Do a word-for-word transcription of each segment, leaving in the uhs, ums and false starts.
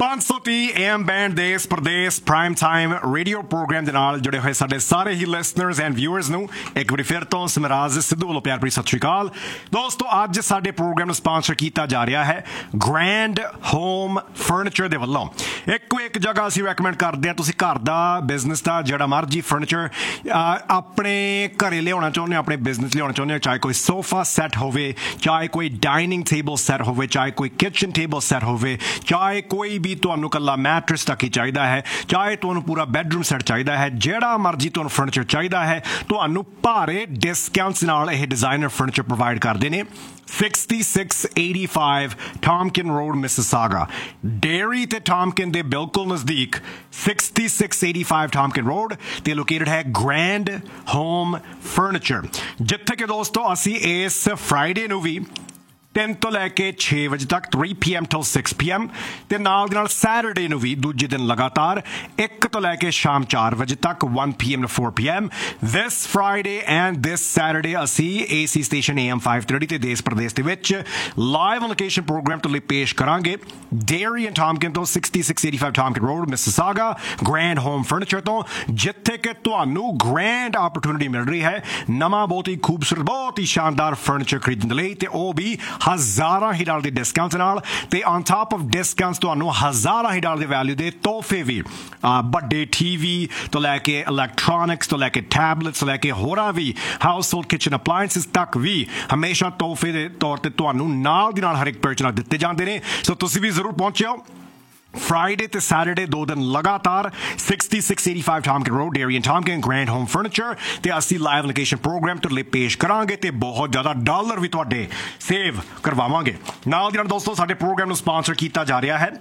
पाँच सौ तीह एम बैंड देश प्रदेश प्राइम टाइम रेडियो प्रोग्राम ਦੇ ਨਾਲ ਜੁੜੇ ਹੋਏ ਸਾਡੇ ਸਾਰੇ ਹੀ ਲਿਸਨਰਸ ਐਂਡ ਵਿਊਅਰਸ ਨੂੰ ਇੱਕ ਵਾਰੀ ਫਿਰ ਤੋਂ ਸਮਰਾਜ ਸਿੱਧੂ ਵੱਲੋਂ ਪਿਆਰ ਭਰੀ ਸਤਿ ਸ਼੍ਰੀ ਅਕਾਲ। ਦੋਸਤੋ ਅੱਜ ਸਾਡੇ ਪ੍ਰੋਗਰਾਮ ਨੂੰ ਸਪਾਂਸਰ ਕੀਤਾ ਜਾ ਰਿਹਾ ਹੈ ਗ੍ਰੈਂਡ ਹੋਮ ਫਰਨੀਚਰ ਦੇ ਵੱਲੋਂ। ਇੱਕੋ ਇੱਕ ਜਗ੍ਹਾ ਅਸੀਂ ਰეკਮੈਂਡ ਕਰਦੇ ਹਾਂ, ਤੁਸੀਂ ਘਰ ਦਾ ਬਿਜ਼ਨਸ ਦਾ ਜਿਹੜਾ ਮਰਜੀ ਫਰਨੀਚਰ ਆਪਣੇ ਘਰੇ ਲਿਆਉਣਾ ਚਾਹੁੰਦੇ ਹੋ, ਆਪਣੇ ਬਿਜ਼ਨਸ ਲਿਆਉਣਾ ਚਾਹੁੰਦੇ ਹੋ, ਚਾਹੇ ਕੋਈ ਸੋਫਾ ਸੈੱਟ ਹੋਵੇ, ਚਾਹੇ ਕੋਈ ਡਾਈਨਿੰਗ ਟੇਬਲ ਸੈੱਟ ਹੋਵੇ, ਚਾਹੇ ਕੋਈ ਕਿਚਨ ਟੇਬਲ ਸੈੱਟ ਹੋਵੇ, ਚਾਹੇ ਕੋਈ ਵੀ ਤੁਹਾਨੂੰ ਕੱਲਾ ਮੈਟਰਸ ਤੱਕ ਹੀ ਚਾਹੀਦਾ ਹੈ, ਚਾਹੇ ਤੁਹਾਨੂੰ ਪੂਰਾ ਬੈਡਰੂਮ ਸੈੱਟ ਚਾਹੀਦਾ ਹੈ, ਜਿਹੜਾ ਮਰਜੀ ਤੁਹਾਨੂੰ ਫਰਨੀਚਰ ਚਾਹੀਦਾ ਹੈ, ਤੁਹਾਨੂੰ ਭਾਰੇ ਡਿਸਕਾਊਂਟਸ ਨਾਲ ਇਹ ਡਿਜ਼ਾਈਨਰ ਫਰਨੀਚਰ ਪ੍ਰੋਵਾਈਡ ਕਰਦੇ ਨੇ। sixty-six eighty-five Tompkin Road, Mississauga, Dairy ਤੇ Tompkin ਦੇ ਬਿਲਕੁਲ ਨਜ਼ਦੀਕ sixty-six eighty-five Tompkin Road ਤੇ ਲੋਕੇਟਡ ਹੈ ਗ੍ਰੈਂਡ ਹੋਮ ਫਰਨੀਚਰ, ਜਿੱਥੇ ਕਿ ਦੋਸਤੋ ਅਸੀਂ ਇਸ ਫਰਾਈਡੇ ਨੂੰ ਵੀ ਤਿੰਨ ਤੋਂ ਲੈ ਕੇ ਛੇ ਵਜੇ ਤੱਕ three p m till six p m ਤੇ ਨਾਲ ਦੀ ਨਾਲ ਸੈਟਰਡੇ ਨੂੰ ਵੀ ਦੂਜੇ ਦਿਨ ਲਗਾਤਾਰ ਇੱਕ ਤੋਂ ਲੈ ਕੇ ਸ਼ਾਮ ਚਾਰ ਵਜੇ ਤੱਕ one p m to four p m this Friday and this Saturday ਅਸੀਂ A C station A M five thirty ਤੇ ਦੇਸ਼ ਪ੍ਰਦੇਸ਼ ਦੇ ਵਿੱਚ ਲਾਈਵ ਔਨ ਲੋਕੇਸ਼ਨ ਪ੍ਰੋਗਰਾਮ ਤੋਂ ਲਈ ਪੇਸ਼ ਕਰਾਂਗੇ ਡੇਅਰੀ ਐਂਡ ਟਾਮਕਿਨ ਤੋਂ sixty-six eighty-five Tompkin Road, Mississauga, grand home furniture ਤੋਂ, ਜਿੱਥੇ ਕਿ ਤੁਹਾਨੂੰ ਗ੍ਰੈਂਡ ਆਪਰਚੁਨਿਟੀ ਮਿਲ ਰਹੀ ਹੈ ਨਵਾਂ ਬਹੁਤ ਹੀ ਖੂਬਸੂਰਤ ਬਹੁਤ ਹੀ ਸ਼ਾਨਦਾਰ ਫਰਨੀਚਰ ਖਰੀਦਣ ਦੇ ਲਈ, ਤੇ ਉਹ ਵੀ ਹਜ਼ਾਰਾਂ ਹੀ ਡਾਲਰ ਦੇ ਡਿਸਕਾਊਂਟ ਨਾਲ, ਤੇ ਔਨ ਟਾਪ ਆਫ ਡਿਸਕਾਊਂਟਸ ਤੁਹਾਨੂੰ ਹਜ਼ਾਰਾਂ ਹੀ ਡਾਲਰ ਦੇ ਵੈਲਿਊ ਦੇ ਤੋਹਫੇ ਵੀ, ਵੱਡੇ ਟੀਵੀ ਤੋਂ ਲੈ ਕੇ ਇਲੈਕਟ੍ਰੋਨਿਕਸ ਤੋਂ ਲੈ ਕੇ ਟੈਬਲੇਟਸ ਤੋਂ ਲੈ ਕੇ ਹੋਰਾਂ ਵੀ ਹਾਊਸ ਹੋਲਡ ਕਿਚਨ ਅਪਲਾਇੰਸਿਸ ਤੱਕ ਵੀ ਹਮੇਸ਼ਾ ਤੋਹਫੇ ਦੇ ਤੌਰ ਤੇ ਤੁਹਾਨੂੰ ਨਾਲ ਦੀ ਨਾਲ ਹਰ ਇੱਕ ਪਰਚੇਸ ਨਾਲ ਦਿੱਤੇ ਜਾਂਦੇ ਨੇ। ਸੋ ਤੁਸੀਂ ਵੀ ਜ਼ਰੂਰ ਪਹੁੰਚਿਓ ਫਰਾਈਡੇ ਤੇ ਸੈਟਰਡੇ ਦੋ ਦਿਨ ਲਗਾਤਾਰ sixty-six eighty-five Tompkin Road, Dairy and Tompkin, grand home furniture ਤੇ ਅਸੀਂ ਲਾਈਵ ਲੋਕੇਸ਼ਨ ਪ੍ਰੋਗਰਾਮ ਤੋਂ ਲਈ ਪੇਸ਼ ਕਰਾਂਗੇ ਤੇ ਬਹੁਤ ਜ਼ਿਆਦਾ ਡਾਲਰ ਵੀ ਤੁਹਾਡੇ ਸੇਵ ਕਰਵਾਵਾਂਗੇ। ਨਾਲ ਦੀ ਨਾਲ ਦੋਸਤੋ ਸਾਡੇ ਪ੍ਰੋਗਰਾਮ ਨੂੰ ਸਪਾਂਸਰ ਕੀਤਾ ਜਾ ਰਿਹਾ ਹੈ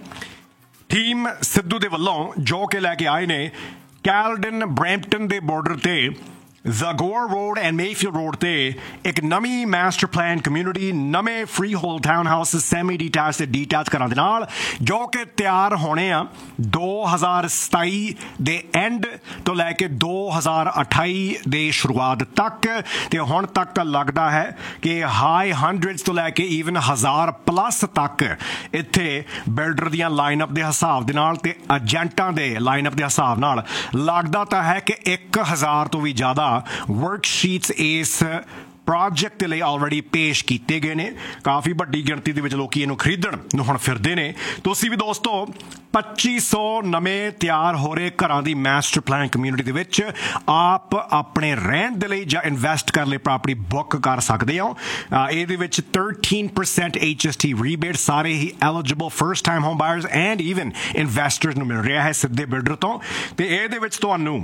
ਟੀਮ ਸਿੱਧੂ ਦੇ ਵੱਲੋਂ, ਜੋ ਕਿ ਲੈ ਕੇ ਆਏ ਨੇ ਕੈਲਡਨ ਬਰੈਂਪਟਨ ਦੇ ਬਾਰਡਰ ਤੇ Zagore Road and Mayfield Road ਤੇ ਇੱਕ ਨਵੀਂ ਮਾਸਟਰ ਪਲਾਨ ਕਮਿਊਨਿਟੀ, ਨਵੇਂ free hold town house semi detach ਤੇ ਡੀਟੈਚ ਘਰਾਂ ਦੇ ਨਾਲ, ਜੋ ਕਿ ਤਿਆਰ ਹੋਣੇ ਆ ਦੋ ਹਜ਼ਾਰ ਸਤਾਈ ਦੇ ਐਂਡ ਤੋਂ ਲੈ ਕੇ ਦੋ ਹਜ਼ਾਰ ਅਠਾਈ ਦੇ ਸ਼ੁਰੂਆਤ ਤੱਕ, ਤੇ ਹੁਣ ਤੱਕ ਤਾਂ ਲੱਗਦਾ ਹੈ ਕਿ ਹਾਈ ਹੰਡਰਡਸ ਤੋਂ ਲੈ ਕੇ ਈਵਨ ਹਜ਼ਾਰ ਪਲੱਸ ਤੱਕ ਇੱਥੇ ਬਿਲਡਰ ਦੀਆਂ ਲਾਈਨਅਪ ਦੇ ਹਿਸਾਬ ਦੇ ਨਾਲ ਤੇ ਏਜੰਟਾਂ ਦੇ ਲਾਈਨਅਪ ਦੇ ਹਿਸਾਬ ਨਾਲ ਲੱਗਦਾ ਤਾਂ ਹੈ ਕਿ ਇੱਕ ਹਜ਼ਾਰ ਤੋਂ ਵੀ ਜ਼ਿਆਦਾ ਵਰਕਸ਼ੀਟਸ ਇਸ ਪ੍ਰੋਜੈਕਟ ਦੇ ਲਈ ਆਲਰੇਡੀ ਪੇਸ਼ ਕੀਤੇ ਗਏ ਨੇ। ਕਾਫੀ ਵੱਡੀ ਗਿਣਤੀ ਦੇ ਵਿੱਚ ਲੋਕੀ ਇਹਨੂੰ ਖਰੀਦਣ ਨੂੰ ਹੁਣ ਫਿਰਦੇ ਨੇ। ਤੁਸੀਂ ਵੀ ਦੋਸਤੋ ਪੱਚੀ ਸੌ ਨਵੇਂ ਤਿਆਰ ਹੋ ਰਹੇ ਘਰਾਂ ਦੀ ਮਾਸਟਰ ਪਲਾਨ ਕਮਿਊਨਿਟੀ ਦੇ ਵਿੱਚ ਆਪ ਆਪਣੇ ਰਹਿਣ ਦੇ ਲਈ ਜਾਂ ਇਨਵੈਸਟ ਕਰਨ ਲਈ ਪ੍ਰਾਪਰਟੀ ਬੁੱਕ ਕਰ ਸਕਦੇ ਹੋ। ਇਹਦੇ ਵਿੱਚ thirteen percent H S T ਰੀਬੇਟ ਸਾਰੇ ਹੀ eligible first time home buyers and even investors ਨੂੰ ਮਿਲ ਰਿਹਾ ਹੈ ਸਿੱਧੇ ਬਿਲਡਰ ਤੋਂ, ਤੇ ਇਹਦੇ ਵਿੱਚ ਤੁਹਾਨੂੰ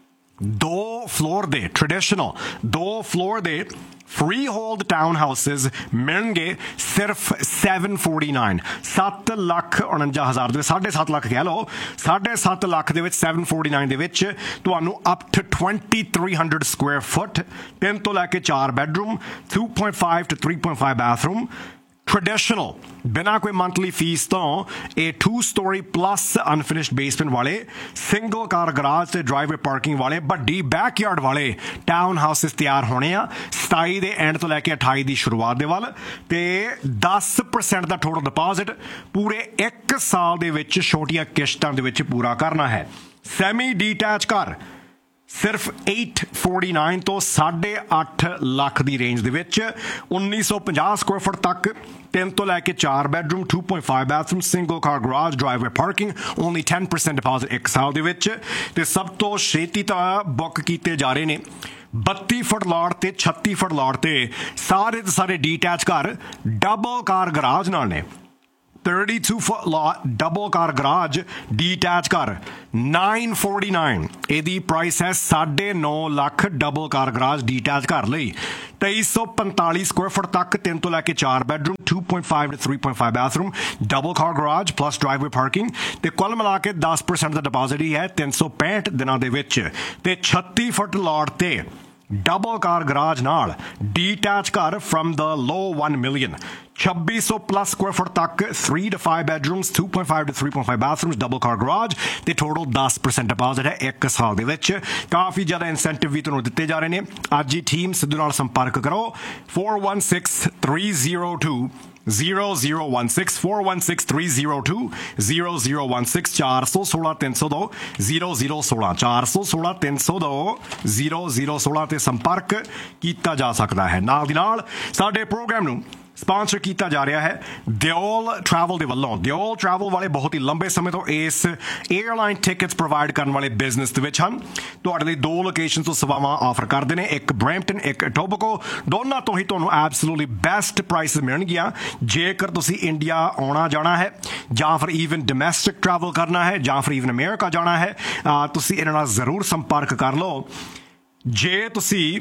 ਦੋ ਫਲੋਰ ਦੇ ਟ੍ਰੈਡੀਸ਼ਨਲ ਦੋ ਫਲੋਰ ਦੇ ਫ੍ਰੀ ਹੋਲਡ ਟਾਊਨ ਹਾਊਸਿਸ ਮਿਲਣਗੇ ਸਿਰਫ seven forty-nine ਸੱਤ ਲੱਖ ਉਣੰਜਾ ਹਜ਼ਾਰ ਦੇ, ਸਾਢੇ ਸੱਤ ਲੱਖ ਕਹਿ ਲਓ, ਸਾਢੇ ਸੱਤ ਲੱਖ ਦੇ ਵਿੱਚ seven forty-nine ਦੇ ਵਿੱਚ ਤੁਹਾਨੂੰ up to twenty-three hundred Square ਫੁੱਟ, ਤਿੰਨ ਤੋਂ ਲੈ ਕੇ ਚਾਰ bedroom, two point five to three point five bathroom, traditional ਬਿਨਾਂ ਕੋਈ ਮੰਥਲੀ ਫੀਸ ਤੋਂ ਇਹ to story plus unfinished basement ਵਾਲੇ, ਸਿੰਗਲ ਕਾਰ ਗਰਾਜ ਤੇ ਡਰਾਈਵੇ ਪਾਰਕਿੰਗ ਵਾਲੇ, ਵੱਡੀ ਬੈਕਯਾਰਡ ਵਾਲੇ ਟਾਊਨ ਹਾਊਸਿਸ ਤਿਆਰ ਹੋਣੇ ਆ ਸਤਾਈ ਦੇ ਐਂਡ ਤੋਂ ਲੈ ਕੇ ਅਠਾਈ ਦੀ ਸ਼ੁਰੂਆਤ ਦੇ ਵੱਲ, ਤੇ ਦਸ percent ਦਾ ਟੋਟਲ ਡਿਪੋਜ਼ਿਟ ਪੂਰੇ ਇੱਕ ਸਾਲ ਦੇ ਵਿੱਚ ਛੋਟੀਆਂ ਕਿਸ਼ਤਾਂ ਦੇ ਵਿੱਚ ਪੂਰਾ ਕਰਨਾ ਹੈ। ਸੈਮੀ ਡੀਟੈਚ ਘਰ ਸਿਰਫ eight forty-nine ਤੋਂ ਸਾਢੇ ਅੱਠ ਲੱਖ ਦੀ ਰੇਂਜ ਦੇ ਵਿੱਚ ਉੱਨੀ ਸੌ ਪੰਜਾਹ ਸਕੁਆਇਰ ਫੁੱਟ ਤੱਕ, ਤਿੰਨ ਤੋਂ ਲੈ ਕੇ ਚਾਰ bedroom, two point five bathroom, single ਕਾਰ garage, driveway parking, only ten percent deposit ਇੱਕ ਸਾਲ ਦੇ ਵਿੱਚ, ਤੇ ਸਭ ਤੋਂ ਛੇਤੀ ਤਾਂ ਬੁੱਕ ਕੀਤੇ ਜਾ ਰਹੇ ਨੇ ਬੱਤੀ ਫੁੱਟ ਲਾਟ ਤੇ ਛੱਤੀ ਫੁੱਟ ਲਾਟ ਤੇ ਸਾਰੇ ਦੇ ਸਾਰੇ ਡੀਟੈਚ ਘਰ ਡਬਲ ਕਾਰ ਗਰਾਜ ਨਾਲ ਨੇ। thirty-two foot lot double car garage detached car nine forty-nine ਇਹਦੀ ਪ੍ਰਾਈਸ ਹੈ ਸਾਢੇ ਨੌ ਲੱਖ ਡਬਲ ਕਾਰ ਗਰਾਜ ਡੀਟੈਚ ਘਰ ਲਈ, ਤੇਈ ਸੌ ਪੰਤਾਲੀ ਸਕੁਆਇਰ ਫੁੱਟ ਤੱਕ, ਤਿੰਨ ਤੋਂ ਲੈ ਕੇ ਚਾਰ bedroom, two point five to three point five bathroom, double car garage plus driveway parking, ਤੇ ਕੁੱਲ ਮਿਲਾ ਕੇ ਦਸ percent ਦਾ ਡਿਪੋਜ਼ਿਟ ਹੀ ਹੈ ਤਿੰਨ ਸੌ ਪੈਂਹਠ ਦਿਨਾਂ ਦੇ ਵਿੱਚ, ਤੇ ਛੱਤੀ ਫੁੱਟ ਲਾਟ ਤੇ ਡਬਲ ਕਾਰ ਗਰਾਜ ਨਾਲ ਡੀਟੈਚ ਘਰ from the low one million, ਛੱਬੀ ਸੌ ਪਲੱਸ ਸਕੁਆਇਰ ਫੁੱਟ ਤੱਕ, three to five bedrooms, two point five to three point five bathrooms, double car garage, ਤੇ ਟੋਟਲ ਦਸ percent ਡਿਪੋਜ਼ਿਟ ਹੈ ਇੱਕ ਸਾਲ ਦੇ ਵਿੱਚ। ਕਾਫੀ ਜ਼ਿਆਦਾ ਇਨਸੈਂਟਿਵ ਵੀ ਤੁਹਾਨੂੰ ਦਿੱਤੇ ਜਾ ਰਹੇ ਨੇ। ਅੱਜ ਹੀ ਟੀਮ ਸਿੱਧੂ ਨਾਲ ਸੰਪਰਕ ਕਰੋ four one six three zero two zero zero one six four one six three zero two zero zero one six ਚਾਰ ਸੌ ਸੋਲਾਂ ਤਿੰਨ ਸੌ ਦੋ zero zero ਸੋਲਾਂ ਚਾਰ ਸੌ ਸੋਲਾਂ ਤਿੰਨ ਸੌ ਦੋ zero zero ਸੋਲਾਂ ਤੇ ਸੰਪਰਕ ਕੀਤਾ ਜਾ ਸਕਦਾ ਹੈ। ਨਾਲ ਦੀ ਨਾਲ ਸਾਡੇ ਪ੍ਰੋਗਰਾਮ ਨੂੰ ਸਪਾਂਸਰ ਕੀਤਾ ਜਾ ਰਿਹਾ ਹੈ ਦਿਓਲ ਟਰੈਵਲ ਦੇ ਵੱਲੋਂ। ਦਿਓਲ ਟਰੈਵਲ ਵਾਲੇ ਬਹੁਤ ਹੀ ਲੰਬੇ ਸਮੇਂ ਤੋਂ ਇਸ 에ਅਰਲਾਈਨ ਟਿਕਟਸ ਪ੍ਰੋਵਾਈਡ ਕਰਨ ਵਾਲੇ ਬਿਜ਼ਨਸ ਦੇ ਵਿੱਚ ਹਨ। ਤੁਹਾਡੇ ਲਈ ਦੋ ਲੋਕੇਸ਼ਨ ਤੋਂ ਸੇਵਾਵਾਂ ਆਫਰ ਕਰਦੇ ਨੇ, ਇੱਕ ਬਰੈਂਪਟਨ ਇੱਕ ਟੋਬੈਕੋ। ਦੋਨਾਂ ਤੋਂ ਹੀ ਤੁਹਾਨੂੰ ਐਬਸੋਲੂਟਲੀ ਬੈਸਟ ਪ੍ਰਾਈਸ ਮਿਲਣਗੀਆਂ ਜੇਕਰ ਤੁਸੀਂ ਇੰਡੀਆ ਆਉਣਾ ਜਾਣਾ ਹੈ ਜਾਂ ਫਿਰ ਈਵਨ ਡੋਮੈਸਟਿਕ ਟਰੈਵਲ ਕਰਨਾ ਹੈ ਜਾਂ ਫਿਰ ਈਵਨ ਅਮਰੀਕਾ ਜਾਣਾ ਹੈ। ਤੁਸੀਂ ਇਹਨਾਂ ਨਾਲ ਜ਼ਰੂਰ ਸੰਪਰਕ ਕਰ ਲਓ। ਜੇ ਤੁਸੀਂ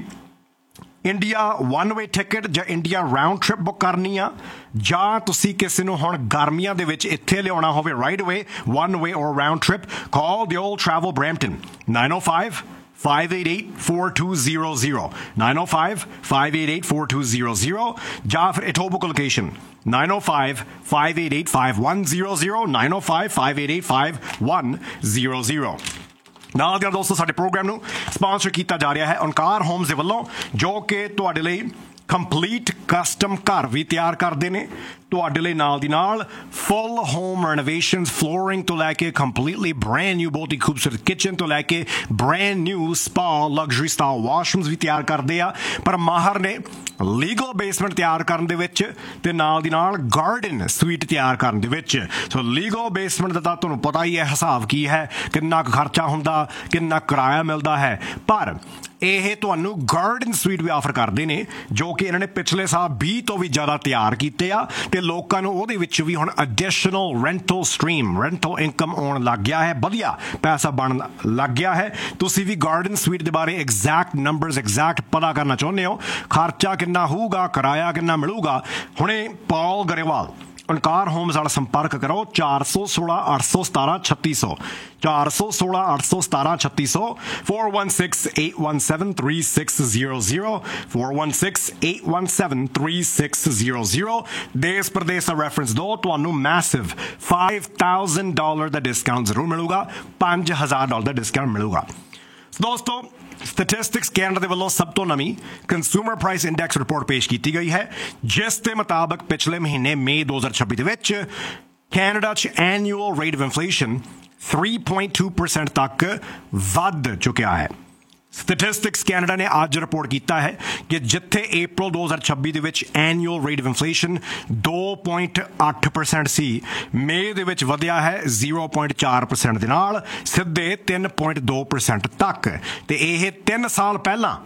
ਇੰਡੀਆ ਵਨ ਵੇ ਟਿਕਟ ਜਾਂ ਇੰਡੀਆ ਰਾਊਂਡ ਟ੍ਰਿਪ ਬੁੱਕ ਕਰਨੀ ਆ ਜਾਂ ਤੁਸੀਂ ਕਿਸੇ ਨੂੰ ਹੁਣ ਗਰਮੀਆਂ ਦੇ ਵਿੱਚ ਇੱਥੇ ਲਿਆਉਣਾ ਹੋਵੇ ਰਾਈਟ ਅਵੇ ਵਨ ਵੇ ਔਰ ਰਾਊਂਡ ਟ੍ਰਿਪ, ਕਾਲ Deol travel Brampton nine oh five five eight eight four two zero zero nine oh five five eight eight four two zero zero ਜਾਂ ਫਿਰ Etobicoke location nine oh five five eight eight five one zero zero nine oh five five eight eight five one zero zero। ਨਾਲ ਦੀ ਨਾਲ ਦੋਸਤੋ ਸਾਡੇ programme ਨੂੰ sponsor ਕੀਤਾ ਜਾ ਰਿਹਾ ਹੈ ਓਨਕਾਰ ਹੋਮਸ ਦੇ ਵੱਲੋਂ, ਜੋ ਕਿ ਤੁਹਾਡੇ ਲਈ ਕੰਪਲੀਟ ਕਸਟਮ ਘਰ ਵੀ ਤਿਆਰ ਕਰਦੇ ਨੇ। ਤੁਹਾਡੇ ਲਈ ਨਾਲ ਦੀ ਨਾਲ ਫੁੱਲ ਹੋਮ ਰੈਨੋਵੇਸ਼ਨਸ, ਫਲੋਰਿੰਗ ਤੋਂ ਲੈ ਕੇ ਕੰਪਲੀਟਲੀ ਬ੍ਰੈਂਡ ਨਿਊ ਬਹੁਤ ਹੀ ਖੂਬਸੂਰਤ ਕਿਚਨ ਤੋਂ ਲੈ ਕੇ brand new spa luxury style washrooms ਵੀ ਤਿਆਰ ਕਰਦੇ ਆ। ਪਰ ਮਾਹਰ ਨੇ ਲੀਗਲ ਬੇਸਮੈਂਟ ਤਿਆਰ ਕਰਨ ਦੇ ਵਿੱਚ ਤੇ ਨਾਲ ਦੀ ਨਾਲ ਗਾਰਡਨ ਸਵੀਟ ਤਿਆਰ ਕਰਨ ਦੇ ਵਿੱਚ। ਸੋ ਲੀਗਲ ਬੇਸਮੈਂਟ ਦਾ ਤਾਂ ਤੁਹਾਨੂੰ ਪਤਾ ਹੀ ਹੈ ਹਿਸਾਬ ਕੀ ਹੈ, ਕਿੰਨਾ ਕੁ ਖਰਚਾ ਹੁੰਦਾ, ਕਿੰਨਾ ਕਿਰਾਇਆ ਮਿਲਦਾ ਹੈ। ਪਰ ਇਹ ਤੁਹਾਨੂੰ ਗਾਰਡਨ ਸਵੀਟ ਵੀ ਆਫਰ ਕਰਦੇ ਨੇ, ਜੋ ਕਿ ਇਹਨਾਂ ਨੇ ਪਿਛਲੇ ਸਾਲ ਵੀਹ ਤੋਂ ਵੀ ਜ਼ਿਆਦਾ ਤਿਆਰ ਕੀਤੇ ਆ ਤੇ ਲੋਕਾਂ ਨੂੰ ਉਹਦੇ ਵਿੱਚ ਵੀ ਹੁਣ additional rental stream rental income ਆਉਣ ਲੱਗ ਗਿਆ ਹੈ, ਵਧੀਆ ਪੈਸਾ ਬਣਨ ਲੱਗ ਗਿਆ ਹੈ। ਤੁਸੀਂ ਵੀ ਗਾਰਡਨ ਸਵੀਟ ਦੇ ਬਾਰੇ ਐਗਜ਼ੈਕਟ ਨੰਬਰਸ ਐਗਜ਼ੈਕਟ ਪਤਾ ਕਰਨਾ ਚਾਹੁੰਦੇ ਹੋ, ਖਰਚਾ ਕਿੰਨਾ ਹੋਊਗਾ, ਕਿਰਾਇਆ ਕਿੰਨਾ ਮਿਲੂਗਾ, ਹੁਣੇ ਪੌਲ ਗਰੇਵਾਲ ਓਨਕਾਰ ਹੋਮਸ ਨਾਲ ਸੰਪਰਕ ਕਰੋ ਚਾਰ ਸੌ ਸੋਲਾਂ ਅੱਠ ਸੌ ਸਤਾਰਾਂ ਛੱਤੀ ਸੌ ਚਾਰ ਸੌ ਸੋਲਾਂ ਅੱਠ ਸੌ ਸਤਾਰਾਂ ਛੱਤੀ ਸੌ four one six eight one seven three six zero zero four one six eight one seven three six zero zero। ਦੇਸ਼ ਪ੍ਰਦੇਸ਼ ਦਾ ਰੈਫਰੈਂਸ ਦੋ, ਤੁਹਾਨੂੰ ਮੈਸਿਵ five thousand dollars ਦਾ ਡਿਸਕਾਊਂਟ ਜ਼ਰੂਰ ਮਿਲੂਗਾ, ਪੰਜ ਹਜ਼ਾਰ ਡਾਲਰ ਦਾ ਡਿਸਕਾਊਂਟ ਮਿਲੂਗਾ। ਦੋਸਤੋ ਸਟੈਟਿਸਟਿਕਸ ਕੈਨੇਡਾ ਦੇ ਵੱਲੋਂ ਸਭ ਤੋਂ ਨਵੀਂ ਕੰਜ਼ਿਊਮਰ ਪ੍ਰਾਈਸ ਇੰਡੈਕਸ ਰਿਪੋਰਟ ਪੇਸ਼ ਕੀਤੀ ਗਈ ਹੈ, ਜਿਸ ਦੇ ਮੁਤਾਬਕ ਪਿਛਲੇ ਮਹੀਨੇ ਮਈ ਦੋ ਹਜ਼ਾਰ ਛੱਬੀ ਦੇ ਵਿੱਚ ਕੈਨੇਡਾ 'ਚ annual rate of inflation three point two percent ਤੱਕ ਵੱਧ ਚੁੱਕਿਆ ਹੈ। ਸਟੈਟਿਸਟਿਕਸ ਕੈਨੇਡਾ ਨੇ ਅੱਜ ਰਿਪੋਰਟ ਕੀਤਾ ਹੈ ਕਿ ਜਿੱਥੇ April ਦੋ ਹਜ਼ਾਰ ਛੱਬੀ ਦੇ ਵਿੱਚ annual rate of inflation two point eight percent ਸੀ, ਮਈ ਦੇ ਵਿੱਚ ਵਧਿਆ ਹੈ zero point four percent ਦੇ ਨਾਲ ਸਿੱਧੇ three point two percent ਤੱਕ। ਤੇ ਇਹ ਤਿੰਨ ਸਾਲ ਪਹਿਲਾਂ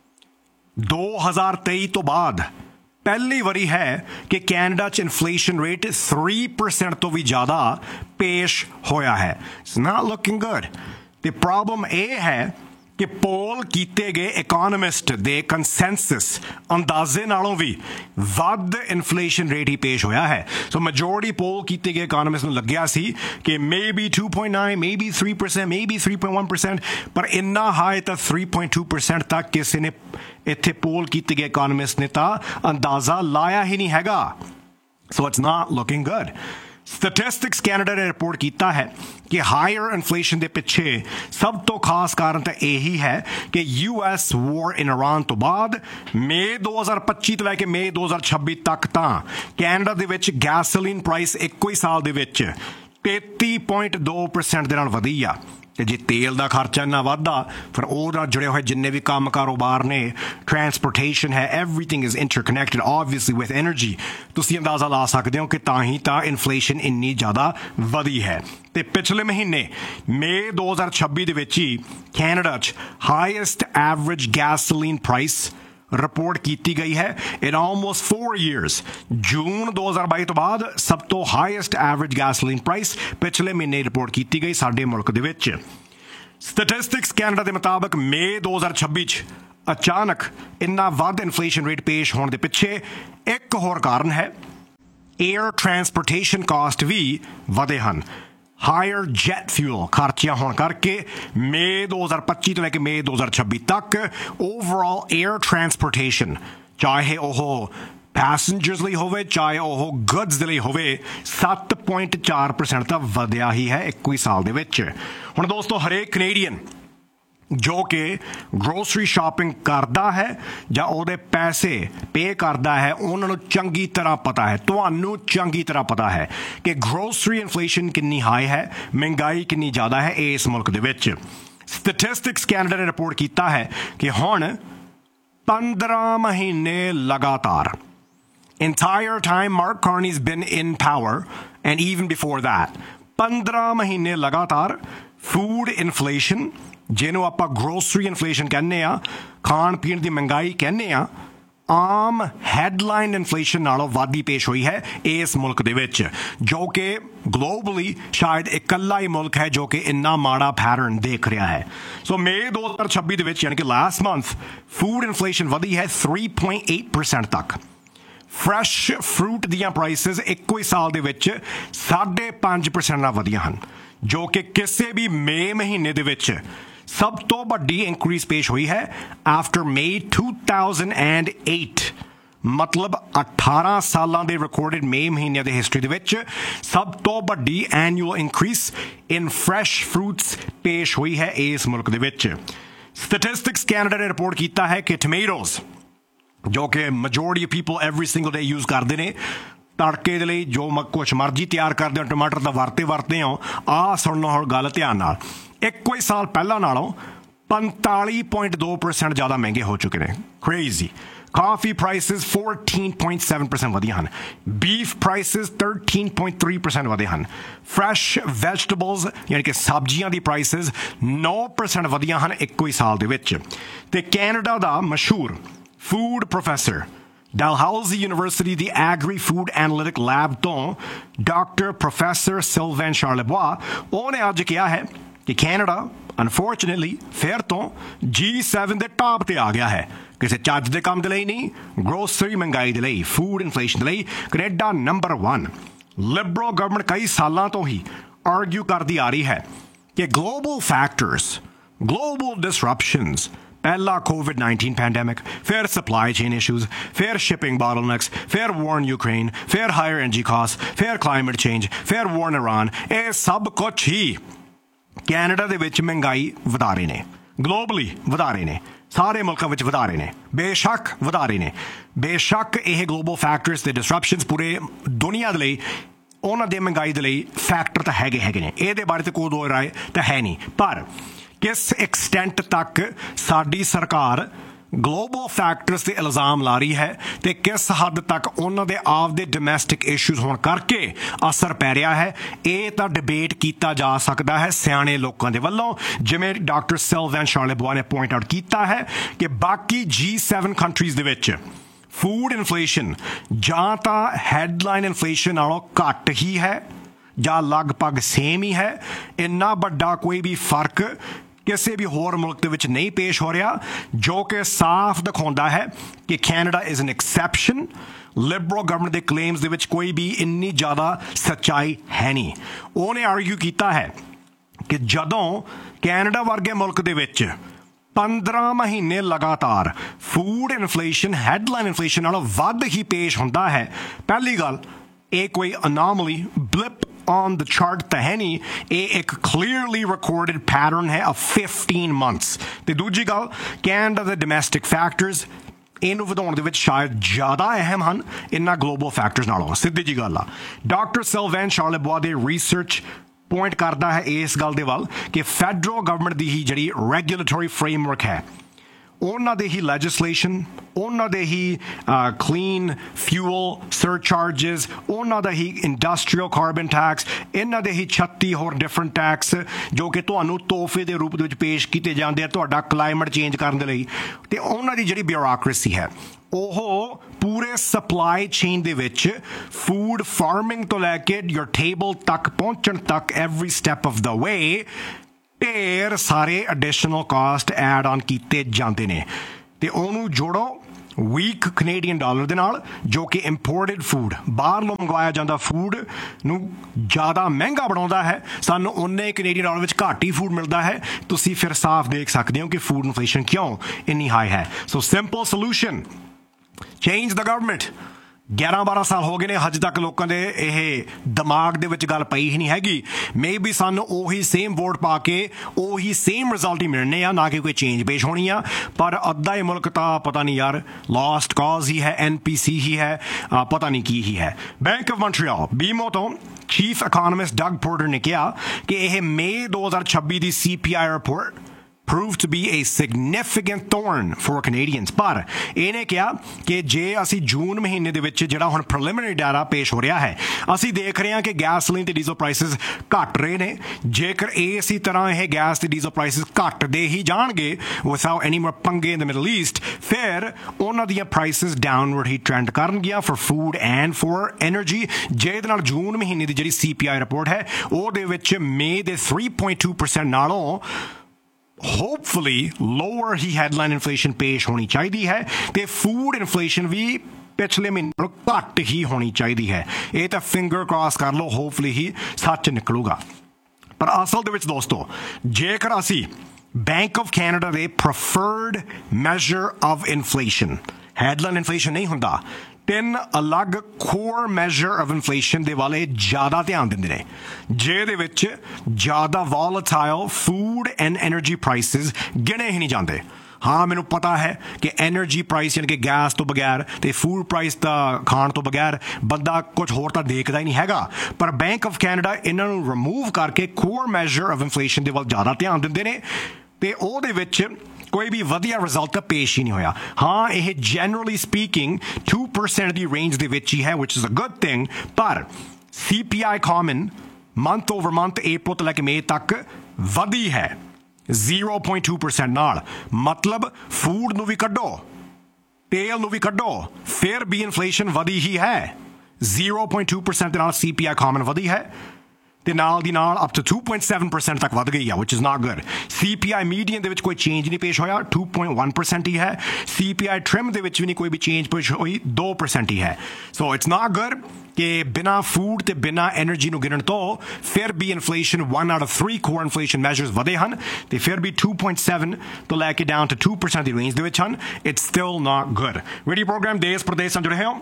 ਦੋ ਹਜ਼ਾਰ ਤੇਈ ਤੋਂ ਬਾਅਦ ਪਹਿਲੀ ਵਾਰੀ ਹੈ ਕਿ ਕੈਨੇਡਾ 'ਚ ਇਨਫਲੇਸ਼ਨ ਰੇਟ three percent ਤੋਂ ਵੀ ਜ਼ਿਆਦਾ ਪੇਸ਼ ਹੋਇਆ ਹੈ। It's not looking good. ਤੇ ਪ੍ਰੋਬਲਮ ਇਹ ਹੈ ਕਿ ਪੋਲ ਕੀਤੇ ਗਏ ਇਕੋਨਮਿਸਟ ਦੇ ਕੰਸੈਂਸਸ ਅੰਦਾਜ਼ੇ ਨਾਲੋਂ ਵੀ ਵੱਧ ਇਨਫਲੇਸ਼ਨ ਰੇਟ ਹੀ ਪੇਸ਼ ਹੋਇਆ ਹੈ। ਸੋ ਮੈਜੋਰਟੀ ਪੋਲ ਕੀਤੇ ਗਏ ਇਕੋਨਮਿਸਟ ਨੂੰ ਲੱਗਿਆ ਸੀ ਕਿ maybe two point nine maybe three percent maybe three point one percent, ਪਰ ਇੰਨਾ ਹਾਈ ਤਾਂ three point two percent ਤੱਕ ਕਿਸੇ ਨੇ ਇੱਥੇ ਪੋਲ ਕੀਤੇ ਗਏ ਇਕੋਨਮਿਸਟ ਨੇ ਤਾਂ ਅੰਦਾਜ਼ਾ ਲਾਇਆ ਹੀ ਨਹੀਂ ਹੈਗਾ। So it's not looking good. Statistics Canada ਨੇ ਰਿਪੋਰਟ ਕੀਤਾ ਹੈ ਕਿ ਹਾਇਰ ਇਨਫਲੇਸ਼ਨ ਦੇ ਪਿੱਛੇ ਸਭ ਤੋਂ ਖਾਸ ਕਾਰਨ ਤਾਂ ਇਹੀ ਹੈ ਕਿ ਯੂ ਐਸ ਵਾਰ ਇਨ ਇਰਾਨ ਤੋਂ ਬਾਅਦ ਮਈ ਦੋ ਹਜ਼ਾਰ ਪੱਚੀ ਤੋਂ ਲੈ ਕੇ ਮਈ ਦੋ ਹਜ਼ਾਰ ਛੱਬੀ ਤੱਕ ਤਾਂ ਕੈਨੇਡਾ ਦੇ ਵਿੱਚ ਗੈਸੋਲੀਨ ਪ੍ਰਾਈਸ ਇੱਕੋ ਹੀ ਸਾਲ ਦੇ ਵਿੱਚ ਤੇਤੀ ਪੁਆਇੰਟ ਦੋ percent ਦੇ ਨਾਲ ਵਧੀ ਆ। ਤੇ ਜੇ ਤੇਲ ਦਾ ਖਰਚਾ ਇੰਨਾ ਵੱਧਦਾ ਫਿਰ ਉਹਦੇ ਨਾਲ ਜੁੜੇ ਹੋਏ ਜਿੰਨੇ ਵੀ ਕੰਮ ਕਾਰੋਬਾਰ ਨੇ, ਟਰਾਂਸਪੋਰਟੇਸ਼ਨ ਹੈ, everything is interconnected obviously with energy. ਤੁਸੀਂ ਅੰਦਾਜ਼ਾ ਲਾ ਸਕਦੇ ਹੋ ਕਿ ਤਾਂ ਹੀ ਤਾਂ ਇਨਫਲੇਸ਼ਨ ਇੰਨੀ ਜ਼ਿਆਦਾ ਵਧੀ ਹੈ। ਤੇ ਪਿਛਲੇ ਮਹੀਨੇ ਮਈ ਦੋ ਹਜ਼ਾਰ ਛੱਬੀ ਦੇ ਵਿੱਚ ਹੀ ਕੈਨੇਡਾ 'ਚ highest average gasoline price report ਕੀਤੀ ਗਈ ਹੈ ਇਨ ਆਲਮੋਸਟ four years। ਜੂਨ ਦੋ ਹਜ਼ਾਰ ਬਾਈ ਤੋਂ ਬਾਅਦ ਸਭ ਤੋਂ ਹਾਈਐਸਟ ਐਵਰੇਜ ਗੈਸੋਲੀਨ ਪ੍ਰਾਈਸ ਪਿਛਲੇ ਮਹੀਨੇ ਰਿਪੋਰਟ ਕੀਤੀ ਗਈ ਸਾਡੇ ਮੁਲਕ ਦੇ ਵਿੱਚ। ਸਟੈਟਿਸਟਿਕਸ ਕੈਨੇਡਾ ਦੇ ਮੁਤਾਬਕ ਮਈ ਦੋ ਹਜ਼ਾਰ ਛੱਬੀ 'ਚ ਅਚਾਨਕ ਇੰਨਾ ਵੱਧ ਇਨਫਲੇਸ਼ਨ ਰੇਟ ਪੇਸ਼ ਹੋਣ ਦੇ ਪਿੱਛੇ ਇੱਕ ਹੋਰ ਕਾਰਨ ਹੈ, ਏਅਰ ਟਰਾਂਸਪੋਰਟੇਸ਼ਨ ਕਾਸਟ ਵੀ ਵਧੇ ਹਨ। ਹਾਇਰ ਜੈਟ ਫਿਊਲ ਖਰਚਿਆਂ ਹੋਣ ਕਰਕੇ ਮਈ ਦੋ ਹਜ਼ਾਰ ਪੱਚੀ ਤੋਂ ਲੈ ਕੇ ਮਈ ਦੋ ਹਜ਼ਾਰ ਛੱਬੀ ਤੱਕ ਓਵਰਆਲ ਏਅਰ ਟਰਾਂਸਪੋਰਟੇਸ਼ਨ, ਚਾਹੇ ਉਹ ਪੈਸੇਂਜਰਸ ਲਈ ਹੋਵੇ ਚਾਹੇ ਉਹ ਗੁੱਡਸ ਦੇ ਲਈ ਹੋਵੇ, ਸੱਤ ਪੁਆਇੰਟ ਚਾਰ percent ਤਾਂ ਵਧਿਆ ਹੀ ਹੈ ਇੱਕੋ ਹੀ ਸਾਲ ਦੇ ਵਿੱਚ। ਹੁਣ ਦੋਸਤੋ ਹਰੇਕ ਕੈਨੇਡੀਅਨ ਜੋ ਕਿ ਗਰੋਸਰੀ ਸ਼ਾਪਿੰਗ ਕਰਦਾ ਹੈ ਜਾਂ ਉਹਦੇ ਪੈਸੇ ਪੇ ਕਰਦਾ ਹੈ ਉਹਨਾਂ ਨੂੰ ਚੰਗੀ ਤਰ੍ਹਾਂ ਪਤਾ ਹੈ, ਤੁਹਾਨੂੰ ਚੰਗੀ ਤਰ੍ਹਾਂ ਪਤਾ ਹੈ ਕਿ ਗਰੋਸਰੀ ਇਨਫਲੇਸ਼ਨ ਕਿੰਨੀ ਹਾਈ ਹੈ, ਮਹਿੰਗਾਈ ਕਿੰਨੀ ਜ਼ਿਆਦਾ ਹੈ ਇਸ ਮੁਲਕ ਦੇ ਵਿੱਚ। ਸਟੈਟਿਸਟਿਕਸ ਕੈਨੇਡਾ ਨੇ ਰਿਪੋਰਟ ਕੀਤਾ ਹੈ ਕਿ ਹੁਣ ਪੰਦਰਾਂ ਮਹੀਨੇ ਲਗਾਤਾਰ entire time Mark Carney's been in power and even before that ਪੰਦਰਾਂ ਮਹੀਨੇ ਲਗਾਤਾਰ ਫੂਡ ਇਨਫਲੇਸ਼ਨ, ਜਿਹਨੂੰ ਆਪਾਂ ਗਰੋਸਰੀ ਇਨਫਲੇਸ਼ਨ ਕਹਿੰਦੇ ਆ, ਖਾਣ ਪੀਣ ਦੀ ਮਹਿੰਗਾਈ ਕਹਿੰਦੇ ਆ, ਆਮ ਹੈਡਲਾਈਨ ਇਨਫਲੇਸ਼ਨ ਨਾਲੋਂ ਵਾਧੀ ਪੇਸ਼ ਹੋਈ ਹੈ ਇਸ ਮੁਲਕ ਦੇ ਵਿੱਚ, ਜੋ ਕਿ ਗਲੋਬਲੀ ਸ਼ਾਇਦ ਇਕੱਲਾ ਹੀ ਮੁਲਕ ਹੈ ਜੋ ਕਿ ਇੰਨਾ ਮਾੜਾ ਪੈਟਰਨ ਦੇਖ ਰਿਹਾ ਹੈ। ਸੋ ਮਈ ਦੋ ਹਜ਼ਾਰ ਛੱਬੀ ਦੇ ਵਿੱਚ ਯਾਨੀ ਕਿ ਲਾਸਟ ਮੰਥ ਫੂਡ ਇਨਫਲੇਸ਼ਨ ਵਧੀ ਹੈ three point eight percent ਤੱਕ। ਫਰੈਸ਼ ਫਰੂਟ ਦੀਆਂ ਪ੍ਰਾਈਸਿਸ ਇੱਕੋ ਹੀ ਸਾਲ ਦੇ ਵਿੱਚ ਸਾਢੇ ਪੰਜ ਪਰਸੈਂਟ ਨਾਲ ਵਧੀਆਂ ਹਨ, ਜੋ ਕਿ ਕਿਸੇ ਵੀ ਮਈ ਮਹੀਨੇ ਦੇ ਵਿੱਚ ਸਭ ਤੋਂ ਵੱਡੀ ਇਨਕਰੀਜ਼ ਪੇਸ਼ ਹੋਈ ਹੈ ਆਫਟਰ ਮਈ two thousand eight। ਮਤਲਬ ਅਠਾਰਾਂ ਸਾਲਾਂ ਦੇ ਰਿਕਾਰਡਡ ਮਈ ਮਹੀਨੇ ਦੇ ਹਿਸਟਰੀ ਦੇ ਵਿੱਚ ਸਭ ਤੋਂ ਵੱਡੀ ਐਨੂਅਲ ਇਨਕਰੀਜ਼ ਇਨ ਫਰੈਸ਼ ਫਰੂਟਸ ਪੇਸ਼ ਹੋਈ ਹੈ ਇਸ ਮੁਲਕ ਦੇ ਵਿੱਚ। ਸਟੈਟਿਸਟਿਕਸ ਕੈਨੇਡਾ ਨੇ ਰਿਪੋਰਟ ਕੀਤਾ ਹੈ ਕਿ ਟਮੈਟੋਜ਼, ਜੋ ਕਿ majority of people every single day use ਕਰਦੇ ਨੇ ਤੜਕੇ ਦੇ ਲਈ, ਜੋ ਮ ਕੁਛ ਮਰਜ਼ੀ ਤਿਆਰ ਕਰਦੇ ਹੋ, ਟਮਾਟਰ ਤਾਂ ਵਰਤੇ ਵਰਤੇ ਹੋ। ਆਹ ਸੁਣਨਾ ਹੁਣ ਗੱਲ ਧਿਆਨ ਨਾਲ, ਇੱਕੋ ਹੀ ਸਾਲ ਪਹਿਲਾਂ ਨਾਲੋਂ ਪੰਤਾਲੀ ਪੁਆਇੰਟ ਦੋ ਪਰਸੈਂਟ ਜ਼ਿਆਦਾ ਮਹਿੰਗੇ ਹੋ ਚੁੱਕੇ ਨੇ। ਕ੍ਰੇਜ਼ੀ। ਕਾਫੀ prices fourteen point seven percent ਵਧੀਆਂ ਹਨ। Beef prices thirteen point three percent ਵਧੇ ਹਨ। ਫਰੈਸ਼ ਵੈਜੀਟੇਬਲਸ ਯਾਨੀ ਕਿ ਸਬਜ਼ੀਆਂ ਦੀ ਪ੍ਰਾਈਸਿਸ nine percent ਵਧੀਆਂ ਹਨ ਇੱਕੋ ਹੀ ਸਾਲ ਦੇ ਵਿੱਚ। ਤੇ ਕੈਨੇਡਾ ਦਾ ਮਸ਼ਹੂਰ ਫੂਡ ਪ੍ਰੋਫੈਸਰ Dalhousie University ਦੀ Agri Food Analytic Lab ਤੋਂ ਡਾਕਟਰ ਪ੍ਰੋਫੈਸਰ ਸਿਲਵੈਨ ਸ਼ਾਰਲੇਬੋਆ, ਉਹਨੇ ਅੱਜ ਕਿਹਾ ਹੈ ਕਿ ਕੈਨੇਡਾ ਅਨਫੋਰਚੂਨੇਟਲੀ ਫਿਰ ਤੋਂ G seven ਦੇ ਟਾਪ ਤੇ ਆ ਗਿਆ ਹੈ। ਕਿਸੇ ਚੱਜ ਦੇ ਕੰਮ ਦੇ ਲਈ ਨਹੀਂ, ਗਰੋਸਰੀ ਮਹਿੰਗਾਈ ਦੇ ਲਈ, ਫੂਡ ਇਨਫਲੇਸ਼ਨ ਦੇ ਲਈ Canada number one. Liberal government ਕਈ ਸਾਲਾਂ ਤੋਂ ਹੀ ਆਰਗਿਊ ਕਰਦੀ ਆ ਰਹੀ ਹੈ ਕਿ ਗਲੋਬਲ ਫੈਕਟਰਸ, ਗਲੋਬਲ ਡਿਸਰਪਸ਼ਨਸ, ਪਹਿਲਾ ਕੋਵਿਡ nineteen ਪੈਂਡੈਮਿਕ, ਫਿਰ ਸਪਲਾਈ ਚੇਨ ਇਸ਼ੂਜ਼, ਫਿਰ ਸ਼ਿਪਿੰਗ ਬੋਟਲਨੈਕਸ, ਫਿਰ ਵਾਰ ਇਨ ਯੂਕਰੇਨ, ਫਿਰ ਹਾਇਰ ਐਨਰਜੀ ਕਾਸਟ, ਫਿਰ ਕਲਾਈਮੇਟ ਚੇਂਜ, ਫਿਰ ਵਾਰ ਇਨ ਇਰਾਨ, ਇਹ ਸਭ ਕੁਛ ਹੀ ਕੈਨੇਡਾ ਦੇ ਵਿੱਚ ਮਹਿੰਗਾਈ ਵਧਾ ਰਹੇ ਨੇ, ਗਲੋਬਲੀ ਵਧਾ ਰਹੇ ਨੇ, ਸਾਰੇ ਮੁਲਕਾਂ ਵਿੱਚ ਵਧਾ ਰਹੇ ਨੇ, ਬੇਸ਼ੱਕ ਵਧਾ ਰਹੇ ਨੇ। ਬੇਸ਼ੱਕ ਇਹ ਗਲੋਬਲ ਫੈਕਟਰਸ ਤੇ ਡਿਸਰਪਸ਼ਨਸ ਪੂਰੇ ਦੁਨੀਆ ਦੇ ਲਈ, ਉਹਨਾਂ ਦੇ ਮਹਿੰਗਾਈ ਦੇ ਲਈ ਫੈਕਟਰ ਤਾਂ ਹੈਗੇ ਹੈਗੇ ਨੇ, ਇਹਦੇ ਬਾਰੇ ਤਾਂ ਕੋਈ ਦੋ ਰਾਏ ਤਾਂ ਹੈ ਨਹੀਂ। ਪਰ ਕਿਸ ਐਕਸਟੈਂਟ ਤੱਕ ਸਾਡੀ ਸਰਕਾਰ ਗਲੋਬਲ ਫੈਕਟਰਸ 'ਤੇ ਇਲਜ਼ਾਮ ਲਾ ਰਹੀ ਹੈ ਤੇ ਕਿਸ ਹੱਦ ਤੱਕ ਉਹਨਾਂ ਦੇ ਆਪਦੇ ਡੋਮੈਸਟਿਕ ਇਸ਼ੂਜ਼ ਹੋਣ ਕਰਕੇ ਅਸਰ ਪੈ ਰਿਹਾ ਹੈ, ਇਹ ਤਾਂ ਡਿਬੇਟ ਕੀਤਾ ਜਾ ਸਕਦਾ ਹੈ ਸਿਆਣੇ ਲੋਕਾਂ ਦੇ ਵੱਲੋਂ। ਜਿਵੇਂ ਡਾਕਟਰ ਸਿਲਵੈਨ ਸ਼ਾਰਲੇਬੋਆ ਨੇ ਪੁਆਇੰਟ ਆਊਟ ਕੀਤਾ ਹੈ ਕਿ ਬਾਕੀ G seven ਕੰਟਰੀਜ਼ ਦੇ ਵਿੱਚ ਫੂਡ ਇਨਫਲੇਸ਼ਨ ਜਾਂ ਤਾਂ ਹੈਡਲਾਈਨ ਇਨਫਲੇਸ਼ਨ ਨਾਲੋਂ ਘੱਟ ਹੀ ਹੈ ਜਾਂ ਲਗਭਗ ਸੇਮ ਹੀ ਹੈ। ਇੰਨਾ ਵੱਡਾ ਕੋਈ ਵੀ ਫਰਕ ਕਿਸੇ ਵੀ ਹੋਰ ਮੁਲਕ ਦੇ ਵਿੱਚ ਨਹੀਂ ਪੇਸ਼ ਹੋ ਰਿਹਾ, ਜੋ ਕਿ ਸਾਫ਼ ਦਿਖਾਉਂਦਾ ਹੈ ਕਿ Canada is an exception. Liberal government ਦੇ ਕਲੇਮਸ ਦੇ ਵਿੱਚ ਕੋਈ ਵੀ ਇੰਨੀ ਜ਼ਿਆਦਾ ਸੱਚਾਈ ਹੈ ਨਹੀਂ। ਉਹਨੇ ਆਰਗਿਊ ਕੀਤਾ ਹੈ ਕਿ ਜਦੋਂ ਕੈਨੇਡਾ ਵਰਗੇ ਮੁਲਕ ਦੇ ਵਿੱਚ ਪੰਦਰਾਂ ਮਹੀਨੇ ਲਗਾਤਾਰ ਫੂਡ ਇਨਫਲੇਸ਼ਨ ਹੈਡਲਾਈਨ ਇਨਫਲੇਸ਼ਨ ਨਾਲੋਂ ਵੱਧ ਹੀ ਪੇਸ਼ ਹੁੰਦਾ ਹੈ, ਪਹਿਲੀ ਗੱਲ ਇਹ ਕੋਈ ਅਨਾਮਲੀ ਬਲਿਪ on the chart ਤਾਂ ਹੈ ਨਹੀਂ, ਇਹ ਇੱਕ clearly recorded pattern ਹੈ of fifteen months। ਤੇ ਦੂਜੀ ਗੱਲ, ਕੈਨੇਡਾ ਦੇ ਡੋਮੈਸਟਿਕ ਫੈਕਟਰਸ ਇਹਨੂੰ ਵਧਾਉਣ ਦੇ ਵਿੱਚ ਸ਼ਾਇਦ ਜ਼ਿਆਦਾ ਅਹਿਮ ਹਨ ਇਹਨਾਂ ਗਲੋਬਲ ਫੈਕਟਰਸ ਨਾਲੋਂ। ਸਿੱਧੀ ਜੀ ਗੱਲ ਆ। ਡਾਕਟਰ ਸਿਲਵੈਨ ਸ਼ਾਰਲੇਬੋਆ ਦੇ ਰਿਸਰਚ ਪੁਆਇੰਟ ਕਰਦਾ ਹੈ ਇਸ ਗੱਲ ਦੇ ਵੱਲ ਕਿ ਫੈਡਰਲ ਗਵਰਨਮੈਂਟ ਦੀ ਹੀ ਜਿਹੜੀ ਰੈਗੂਲੇਟਰੀ ਫਰੇਮਵਰਕ ਹੈ, ਉਹਨਾਂ ਦੇ ਹੀ ਲੈਜਿਸਲੇਸ਼ਨ, ਉਹਨਾਂ ਦੇ ਹੀ ਕਲੀਨ ਫਿਊਲ ਸਰਚਾਰਜਸ, ਉਹਨਾਂ ਦਾ ਹੀ ਇੰਡਸਟਰੀਅਲ ਕਾਰਬਨ ਟੈਕਸ, ਇਹਨਾਂ ਦੇ ਹੀ ਛੱਤੀ ਹੋਰ ਡਿਫਰੈਂਟ ਟੈਕਸ ਜੋ ਕਿ ਤੁਹਾਨੂੰ ਤੋਹਫੇ ਦੇ ਰੂਪ ਦੇ ਵਿੱਚ ਪੇਸ਼ ਕੀਤੇ ਜਾਂਦੇ ਆ ਤੁਹਾਡਾ ਕਲਾਈਮੇਟ ਚੇਂਜ ਕਰਨ ਦੇ ਲਈ। ਅਤੇ ਉਹਨਾਂ ਦੀ ਜਿਹੜੀ ਬਿਊਰੋਕ੍ਰੇਸੀ ਹੈ ਉਹ ਪੂਰੇ ਸਪਲਾਈ ਚੇਨ ਦੇ ਵਿੱਚ ਫੂਡ ਫਾਰਮਿੰਗ ਤੋਂ ਲੈ ਕੇ ਯੋਰ ਟੇਬਲ ਤੱਕ ਪਹੁੰਚਣ ਤੱਕ ਐਵਰੀ ਸਟੈਪ ਆਫ ਦਾ ਵੇ ਢੇਰ ਸਾਰੇ ਐਡੀਸ਼ਨਲ ਕਾਸਟ ਐਡ ਆਨ ਕੀਤੇ ਜਾਂਦੇ ਨੇ। ਅਤੇ ਉਹਨੂੰ ਜੋੜੋ ਵੀਕ ਕੈਨੇਡੀਅਨ ਡਾਲਰ ਦੇ ਨਾਲ, ਜੋ ਕਿ ਇੰਪੋਰਟਡ ਫੂਡ, ਬਾਹਰੋਂ ਮੰਗਵਾਇਆ ਜਾਂਦਾ ਫੂਡ ਨੂੰ ਜ਼ਿਆਦਾ ਮਹਿੰਗਾ ਬਣਾਉਂਦਾ ਹੈ। ਸਾਨੂੰ ਉਨੇ ਕੈਨੇਡੀਅਨ ਡਾਲਰ ਵਿੱਚ ਘੱਟ ਹੀ ਫੂਡ ਮਿਲਦਾ ਹੈ। ਤੁਸੀਂ ਫਿਰ ਸਾਫ਼ ਦੇਖ ਸਕਦੇ ਹੋ ਕਿ ਫੂਡ ਇਨਫਲੇਸ਼ਨ ਕਿਉਂ ਇੰਨੀ ਹਾਈ ਹੈ। ਸੋ simple solution, change the government, ਗਿਆਰਾਂ ਬਾਰਾਂ ਸਾਲ ਹੋ ਗਏ ਨੇ, ਹਜੇ ਤੱਕ ਲੋਕਾਂ ਦੇ ਇਹ ਦਿਮਾਗ ਦੇ ਵਿੱਚ ਗੱਲ ਪਈ ਹੀ ਨਹੀਂ ਹੈਗੀ। ਮੇ ਬੀ ਸਾਨੂੰ ਉਹੀ ਸੇਮ ਵੋਟ ਪਾ ਕੇ ਉਹੀ ਸੇਮ ਰਿਜ਼ਲਟ ਹੀ ਮਿਲਣੇ ਆ, ਨਾ ਕਿ ਕੋਈ ਚੇਂਜ ਪੇਸ਼ ਹੋਣੀ ਆ। ਪਰ ਅੱਧਾ ਹੀ ਮੁਲਕ ਤਾਂ ਪਤਾ ਨਹੀਂ ਯਾਰ ਲਾਸਟ ਕਾਜ਼ ਹੀ ਹੈ, ਐਨ ਪੀ ਸੀ ਹੀ ਹੈ, ਪਤਾ ਨਹੀਂ ਕੀ ਹੀ ਹੈ। Bank of Montreal B M O ਤੋਂ ਚੀਫ ਇਕੋਨੋਮਿਸਟ ਡਗ ਪੋਰਟਰ ਨੇ ਕਿਹਾ ਕਿ ਇਹ ਮਈ ਦੋ ਹਜ਼ਾਰ ਛੱਬੀ ਦੀ ਸੀ ਪੀ ਆਈ report proved to be a significant thorn for Canadians। ਪਰ ਇਹਨੇ ਕਿਹਾ ਕਿ ਜੇ ਅਸੀਂ ਜੂਨ ਮਹੀਨੇ ਦੇ ਵਿੱਚ ਜਿਹੜਾ ਹੁਣ ਪ੍ਰੀਲਿਮਿਨਰੀ ਡਾਟਾ ਪੇਸ਼ ਹੋ ਰਿਹਾ ਹੈ, ਅਸੀਂ ਦੇਖ ਰਹੇ ਹਾਂ ਕਿ ਗੈਸੋਲੀਨ ਤੇ ਡੀਜ਼ਲ ਪ੍ਰਾਈਸਿਸ ਘਟ ਰਹੇ ਨੇ। ਜੇਕਰ ਇਸੇ ਤਰ੍ਹਾਂ ਇਹ ਗੈਸ ਤੇ ਡੀਜ਼ਲ ਪ੍ਰਾਈਸਿਸ ਘਟਦੇ ਹੀ ਜਾਣਗੇ ਵਿਦਆਊਟ ਐਨੀ ਮੋਰ ਪੰਗੇ ਇਨ ਦ ਮਿਡਲ ਈਸਟ, ਫਿਰ ਉਹਨਾਂ ਦੀਆਂ ਪ੍ਰਾਈਸਿਸ ਡਾਊਨਵਰਡ ਹੀ ਟ੍ਰੈਂਡ ਕਰਨਗੀਆਂ for food and for energy. ਜਿਹਦੇ ਨਾਲ ਜੂਨ ਮਹੀਨੇ ਦੀ ਜਿਹੜੀ ਸੀ ਪੀ ਆਈ ਰਿਪੋਰਟ ਹੈ ਉਹਦੇ ਵਿੱਚ ਮਈ ਦੇ three point two percent ਨਾਲੋਂ ਹੋਪਫੁਲੀ ਲੋਅਰ ਹੀ ਹੈਡਲਾਈਨ ਇਨਫਲੇਸ਼ਨ ਪੇਸ਼ ਹੋਣੀ ਚਾਹੀਦੀ ਹੈ ਤੇ ਫੂਡ ਇਨਫਲੇਸ਼ਨ ਵੀ ਪਿਛਲੇ ਮਹੀਨੇ ਨਾਲੋਂ ਘੱਟ ਹੀ ਹੋਣੀ ਚਾਹੀਦੀ ਹੈ। ਇਹ ਤਾਂ ਫਿੰਗਰ ਕ੍ਰਾਸ ਕਰ ਲਓ, ਹੋਪਫੁਲੀ ਹੀ ਸੱਚ ਨਿਕਲੂਗਾ। ਪਰ ਅਸਲ ਦੇ ਵਿੱਚ ਦੋਸਤੋ, ਜੇਕਰ ਅਸੀਂ ਬੈਂਕ ਆਫ ਕੈਨੇਡਾ ਦੇ preferred measure of inflation, headline inflation ਨਹੀਂ ਹੁੰਦਾ, ਤਿੰਨ ਅਲੱਗ ਕੋਰ ਮੈਜ਼ਰ ਆਫ ਇਨਫਲੇਸ਼ਨ ਦੇ ਵਾਲੇ ਜ਼ਿਆਦਾ ਧਿਆਨ ਦਿੰਦੇ ਨੇ, ਜਿਹਦੇ ਵਿੱਚ ਜ਼ਿਆਦਾ volatile food and energy prices ਗਿਣੇ ਹੀ ਨਹੀਂ ਜਾਂਦੇ। ਹਾਂ, ਮੈਨੂੰ ਪਤਾ ਹੈ ਕਿ ਐਨਰਜੀ ਪ੍ਰਾਈਸ ਯਾਨੀ ਕਿ ਗੈਸ ਤੋਂ ਬਗੈਰ ਤੇ ਫੂਡ ਪ੍ਰਾਈਸ ਤਾਂ ਖਾਣ ਤੋਂ ਬਗੈਰ ਬੰਦਾ ਕੁਝ ਹੋਰ ਤਾਂ ਦੇਖਦਾ ਹੀ ਨਹੀਂ ਹੈਗਾ। ਪਰ ਬੈਂਕ ਆਫ ਕੈਨੇਡਾ ਇਹਨਾਂ ਨੂੰ ਰਿਮੂਵ ਕਰਕੇ ਕੋਰ ਮੈਜ਼ਰ ਆਫ ਇਨਫਲੇਸ਼ਨ ਦੇ ਵੱਲ ਜ਼ਿਆਦਾ ਧਿਆਨ ਦਿੰਦੇ ਨੇ ਤੇ ਉਹਦੇ ਵਿੱਚ ਕੋਈ ਵੀ ਵਧੀਆ ਰਿਜ਼ਲਟ ਤਾਂ ਪੇਸ਼ ਹੀ ਨਹੀਂ ਹੋਇਆ। ਹਾਂ, ਇਹ ਜਨਰਲੀ ਸਪੀਕਿੰਗ two percent ਦੀ ਰੇਂਜ ਦੇ ਵਿੱਚ ਹੀ ਹੈ, which is a good thing। ਪਰ ਸੀ ਪੀ ਆਈ ਕਾਮਨ ਮੰਥ ਓਵਰ ਮੰਥ ਅਪ੍ਰੈਲ ਤੋਂ ਲੈ ਕੇ ਮਈ ਤੱਕ ਵਧੀ ਹੈ zero point two percent ਨਾਲ। ਮਤਲਬ ਫੂਡ ਨੂੰ ਵੀ ਕੱਢੋ, ਤੇਲ ਨੂੰ ਵੀ ਕੱਢੋ, ਫਿਰ ਵੀ ਇਨਫਲੇਸ਼ਨ ਵਧੀ ਹੀ ਹੈ। zero point two percent ਦੇ ਨਾਲ ਸੀ ਪੀ ਆਈ ਕਾਮਨ ਵਧੀ ਹੈ ਤੇ ਨਾਲ ਦੀ ਨਾਲ up to two point seven percent ਤੱਕ ਵੱਧ ਗਈ ਆ, which is not good। C P I median ਦੇ ਵਿੱਚ ਕੋਈ ਚੇਂਜ ਨਹੀਂ ਪੇਸ਼ ਹੋਇਆ, two point one percent ਹੀ ਹੈ। ਸੀ ਪੀ ਆਈ ਟ੍ਰਿਮ ਦੇ ਵਿੱਚ ਵੀ ਨਹੀਂ ਕੋਈ ਵੀ ਚੇਂਜ ਪੇਸ਼ ਹੋਈ, two percent ਹੀ ਹੈ। ਸੋ ਇਟਸ not good ਕਿ ਬਿਨਾਂ ਫੂਡ ਤੇ ਬਿਨਾਂ ਐਨਰਜੀ ਨੂੰ ਗਿਣਨ ਤੋਂ ਫਿਰ ਵੀ inflation one out of three core inflation ਮੈਜ਼ਰਸ ਵਧੇ ਹਨ ਤੇ ਫਿਰ ਵੀ two point seven ਤੋਂ ਲੈ ਕੇ down to two percent the range ਦੇ ਵਿੱਚ ਹਨ। It's still not good। Radio programme ਦੇਸ਼ ਪ੍ਰਦੇਸ਼ ਨਾਲ ਜੁੜੇ ਹੋ।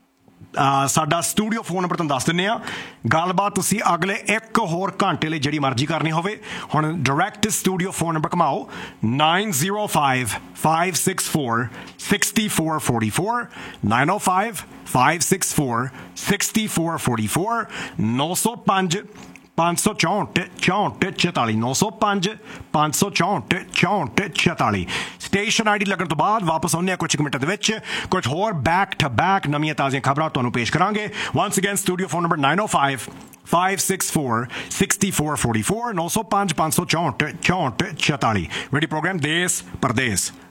ਸਾਡਾ ਸਟੂਡੀਓ ਫੋਨ ਨੰਬਰ ਤੁਹਾਨੂੰ ਦੱਸ ਦਿੰਦੇ ਹਾਂ। ਗੱਲਬਾਤ ਤੁਸੀਂ ਅਗਲੇ ਇੱਕ ਹੋਰ ਘੰਟੇ ਲਈ ਜਿਹੜੀ ਮਰਜ਼ੀ ਕਰਨੀ ਹੋਵੇ, ਹੁਣ direct studio phone number ਘਮਾਓ nine zero five five six four six four four four nine zero five five six four six four four four nine zero five ਪੰਜ ਸੌ ਚੌਂਹਠ ਚੌਂਹਠ ਚੁਤਾਲੀ ਨੌ ਸੌ ਪੰਜ ਪੰਜ ਸੌ ਚੌਂਹਠ ਚੌਂਹਠ ਚੁਤਾਲੀ। ਸਟੇਸ਼ਨ ਆਈ ਡੀ ਲੱਗਣ ਤੋਂ ਬਾਅਦ ਵਾਪਸ ਆਉਂਦੇ ਹਾਂ ਕੁਝ ਮਿੰਟਾਂ ਦੇ ਵਿੱਚ, ਕੁਝ ਹੋਰ ਬੈਕ ਟੂ ਬੈਕ ਨਵੀਆਂ ਤਾਜ਼ੀਆਂ ਖਬਰਾਂ ਤੁਹਾਨੂੰ ਪੇਸ਼ ਕਰਾਂਗੇ। Once again studio phone number nine zero five five six four six four four four ਨੌ ਸੌ ਪੰਜ ਪੰਜ ਸੌ ਚੌਂਹਠ ਚੌਂਹਠ ਚੁਤਾਲੀ। ਰੇਡੀਓ ਪ੍ਰੋਗਰਾਮ ਦੇਸ਼ ਪ੍ਰਦੇਸ਼।